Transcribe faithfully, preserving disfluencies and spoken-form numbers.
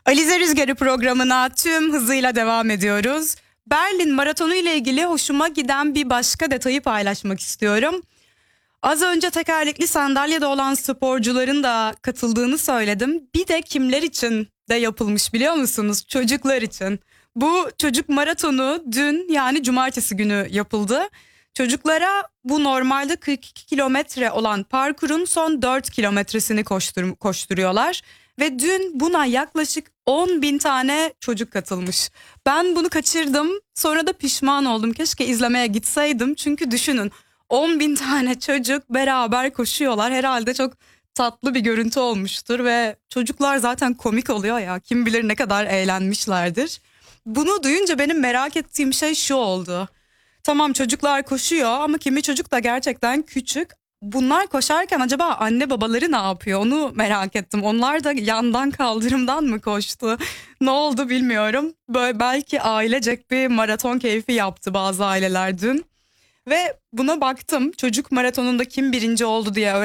Alize Rüzgarı programına tüm hızıyla devam ediyoruz. Berlin Maratonu ile ilgili hoşuma giden bir başka detayı paylaşmak istiyorum. Az önce tekerlekli sandalyede olan sporcuların da katıldığını söyledim. Bir de kimler için de yapılmış biliyor musunuz? Çocuklar için. Bu çocuk maratonu dün, yani cumartesi günü yapıldı. Çocuklara bu normalde kırk iki kilometre olan parkurun son dört kilometresini koştur, koşturuyorlar. Ve dün buna yaklaşık on bin tane çocuk katılmış. Ben bunu kaçırdım, sonra da pişman oldum. Keşke izlemeye gitseydim, çünkü düşünün, on bin tane çocuk beraber koşuyorlar. Herhalde çok tatlı bir görüntü olmuştur ve çocuklar zaten komik oluyor ya, kim bilir ne kadar eğlenmişlerdir. Bunu duyunca benim merak ettiğim şey şu oldu. Tamam, çocuklar koşuyor ama kimi çocuk da gerçekten küçük. Bunlar koşarken acaba anne babaları ne yapıyor, onu merak ettim. Onlar da yandan, kaldırımdan mı koştu? Ne oldu bilmiyorum. Böyle belki ailecek bir maraton keyfi yaptı bazı aileler dün. Ve buna baktım, çocuk maratonunda kim birinci oldu diye